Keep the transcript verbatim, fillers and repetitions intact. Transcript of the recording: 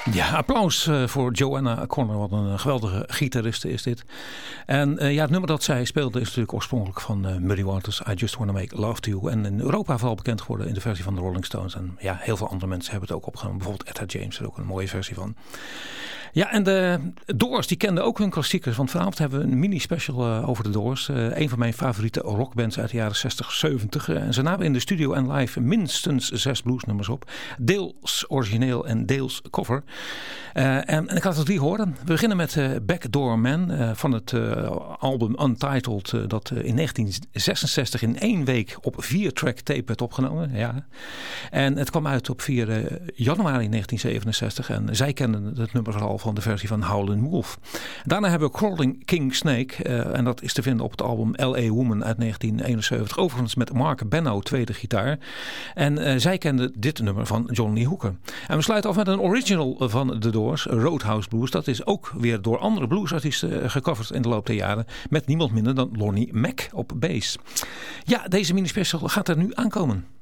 Ja, applaus uh, voor Joanna Connor. Wat een geweldige gitariste is dit. En uh, ja, het nummer dat zij speelde is natuurlijk oorspronkelijk van uh, Muddy Waters. I Just Wanna Make Love To You. En in Europa vooral bekend geworden in de versie van de Rolling Stones. En ja, heel veel andere mensen hebben het ook opgenomen. Bijvoorbeeld Etta James er ook een mooie versie van. Ja, en de Doors, die kenden ook hun klassiekers. Want vanavond hebben we een mini-special uh, over de Doors. Uh, een van mijn favoriete rockbands uit de jaren zestig, zeventig. Uh, en ze namen in de studio en live minstens zes bluesnummers op. Deels origineel en deels cover. Uh, en, en ik laat het drie horen. We beginnen met uh, Backdoor Man uh, van het uh, album Untitled. Uh, dat uh, in negentien zesenzestig in één week op vier track tape werd opgenomen. Ja. En het kwam uit op vier januari negentien zevenenzestig. En zij kenden het nummer vooral van de versie van Howlin' Wolf. Daarna hebben we Crawling King Snake. Uh, en dat is te vinden op het album L A Woman uit negentien eenenzeventig. Overigens met Mark Benno, tweede gitaar. En uh, zij kenden dit nummer van John Lee Hooker. En we sluiten af met een original van The Doors, Roadhouse Blues. Dat is ook weer door andere bluesartiesten gecoverd in de loop der jaren. Met niemand minder dan Lonnie Mack op bass. Ja, deze mini-special gaat er nu aankomen.